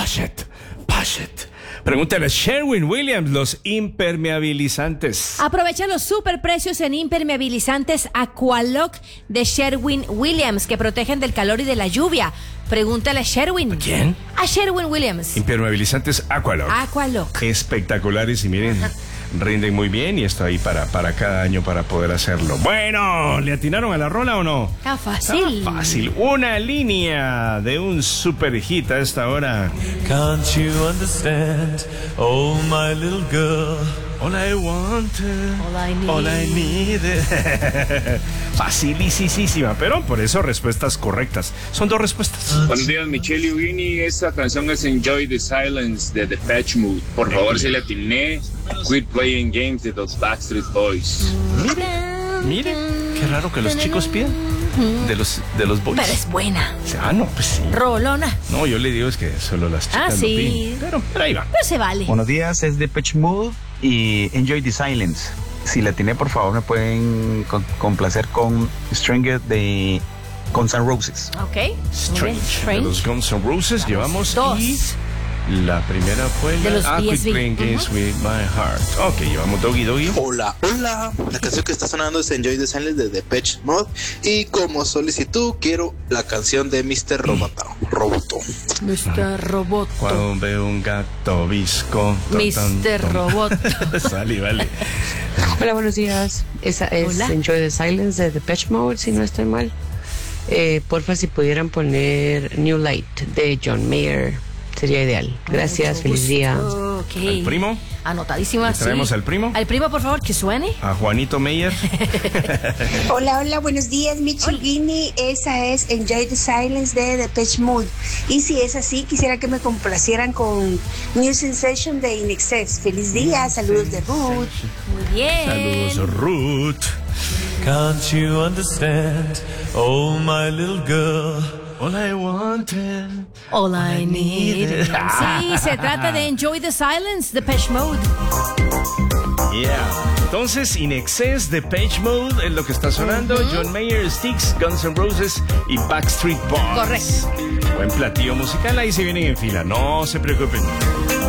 Push it. Pregúntale a Sherwin Williams, los impermeabilizantes. Aprovecha los superprecios en impermeabilizantes Aqualock de Sherwin Williams, que protegen del calor y de la lluvia. Pregúntale a Sherwin. ¿A quién? A Sherwin Williams. Impermeabilizantes Aqualock. Aqualock. Espectaculares y miren, rinden muy bien y está ahí para cada año para poder hacerlo. Bueno, ¿le atinaron a la rola o no? Está fácil. Está fácil. Una línea de un super hit a esta hora. Can't you understand, oh my little girl? All I wanted, All I need. Facilísima, pero por eso respuestas correctas. Son 2 respuestas. Buenos días, Michelle y Winnie. Esta canción es Enjoy the Silence de Depeche Mode. Por favor, si le atiné, Quit Playing Games de los Backstreet Boys. Mire, qué raro que los chicos pidan de los boys. Pero es buena. No, pues sí. Rolona. No, yo le digo es que solo las chicas lo sí. piden. Pero ahí va. Pero se vale. Buenos días, es Depeche Mode y Enjoy the Silence. Si la tiene, por favor, me pueden complacer con Stranger de Guns N' Roses. Ok. Muy bien. Strange. De los Guns N' Roses llevamos 2. y la primera fue de los Quit PSV. Playing Games with My Heart. Ok, llevamos Doggy. Hola. La canción que está sonando es Enjoy the Silence de Depeche Mode. Y como solicitud, quiero la canción de Mr. Roboto. Mr. Robot. Cuando veo un gato visco. Mr. Robot. Vale. Hola, buenos días. Esa es Hola. Enjoy the Silence de Depeche Mode, si no estoy mal. Porfa, si pudieran poner New Light de John Mayer, sería ideal. Gracias, feliz día. Ok. ¿Al primo? Anotadísima. ¿Le traemos al primo? Al primo, por favor, que suene. A Juanito Meyer. Hola, buenos días, Michigini. Esa es Enjoy the Silence de Depeche Mode. Y si es así, quisiera que me complacieran con New Sensation de In Excess. Feliz día, saludos de Ruth. Muy bien. Saludos, Ruth. Can't you understand, oh my little girl? All I wanted. All I need. Sí, se trata de Enjoy the Silence, Depeche Mode. Yeah. Entonces, In Excess, Depeche Mode es lo que está sonando. John Mayer, Styx, Guns N' Roses y Backstreet Boys. Correcto. Buen platillo musical, ahí se vienen en fila, no se preocupen.